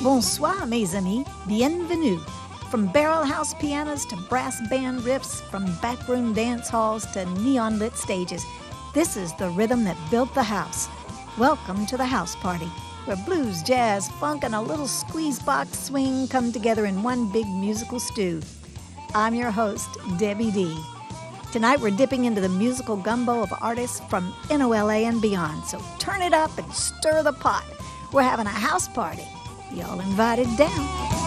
Bonsoir, mes amis. Bienvenue. From barrel house pianos to brass band riffs, from backroom dance halls to neon-lit stages, this is the rhythm that built the house. Welcome to the house party, where blues, jazz, funk, and a little squeeze box swing come together in one big musical stew. I'm your host, Debbie D. Tonight we're dipping into the musical gumbo of artists from NOLA and beyond, so turn it up and stir the pot. We're having a house party. Y'all invited down.